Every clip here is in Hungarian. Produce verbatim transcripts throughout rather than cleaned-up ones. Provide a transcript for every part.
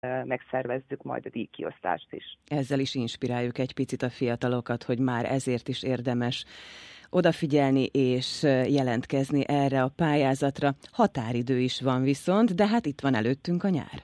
megszervezzük majd a díjkiosztást is. Ezzel is inspiráljuk egy picit a fiatalokat, hogy már ezért is érdemes odafigyelni és jelentkezni erre a pályázatra. Határidő is van viszont, de hát itt van előttünk a nyár.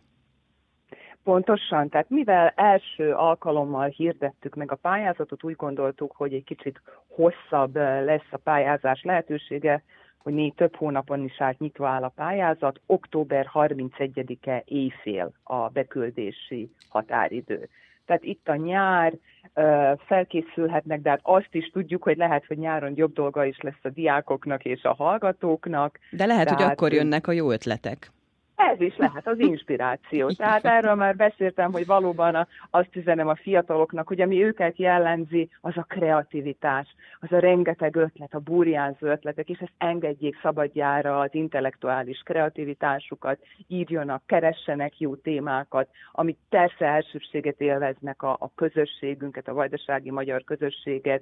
Pontosan, tehát mivel első alkalommal hirdettük meg a pályázatot, úgy gondoltuk, hogy egy kicsit hosszabb lesz a pályázás lehetősége, hogy még több hónapon is át nyitva áll a pályázat, október harmincegyedike éjfél a beküldési határidő. Tehát itt a nyár, felkészülhetnek, de hát azt is tudjuk, hogy lehet, hogy nyáron jobb dolga is lesz a diákoknak és a hallgatóknak. De lehet, tehát, hogy akkor jönnek a jó ötletek. Ez is lehet az inspiráció. Tehát erről már beszéltem, hogy valóban azt üzenem a fiataloknak, hogy ami őket jellemzi, az a kreativitás, az a rengeteg ötlet, a burjánzó ötletek, és ezt engedjék szabadjára az intellektuális kreativitásukat, írjanak, keressenek jó témákat, amit persze elsőbséget élveznek a, a közösségünket, a vajdasági magyar közösséget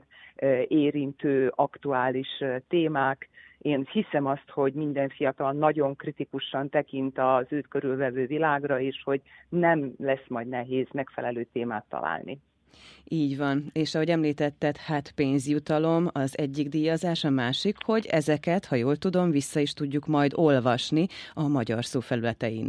érintő aktuális témák. Én hiszem azt, hogy minden fiatal nagyon kritikusan tekint az őt körülvevő világra, és hogy nem lesz majd nehéz megfelelő témát találni. Így van, és ahogy említetted, hát pénzjutalom az egyik díjazás, a másik, hogy ezeket, ha jól tudom, vissza is tudjuk majd olvasni a Magyar Szó felületein.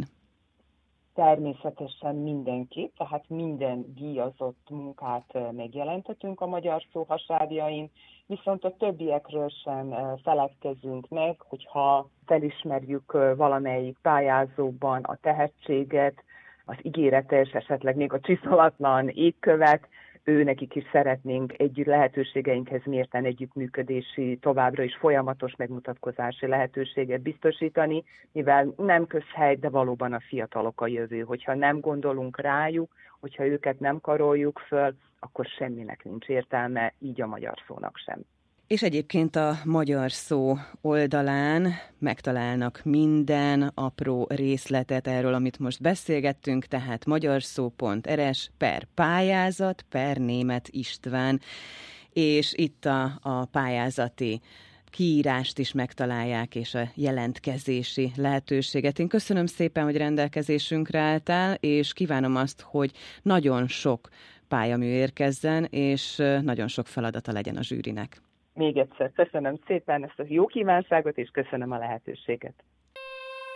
Természetesen mindenki, tehát minden díjazott munkát megjelentetünk a Magyar Szó hasábjain, viszont a többiekről sem feledkezzünk meg, hogyha felismerjük valamelyik pályázóban a tehetséget, az ígéretes, esetleg még a csiszolatlan égkövet, ő nekik is szeretnénk együtt lehetőségeinkhez mérten együttműködési, továbbra is folyamatos megmutatkozási lehetőséget biztosítani, mivel nem közhely, de valóban a fiatalok a jövő. Hogyha nem gondolunk rájuk, hogyha őket nem karoljuk föl, akkor semminek nincs értelme, így a Magyar Szónak sem. És egyébként a Magyar Szó oldalán megtalálnak minden apró részletet erről, amit most beszélgettünk, tehát magyarszó pont rs per pályázat per Németh István, és itt a, a pályázati kiírást is megtalálják, és a jelentkezési lehetőséget. Én köszönöm szépen, hogy rendelkezésünkre álltál, és kívánom azt, hogy nagyon sok pályamű érkezzen, és nagyon sok feladata legyen a zsűrinek. Még egyszer köszönöm szépen ezt a jó kívánságot, és köszönöm a lehetőséget.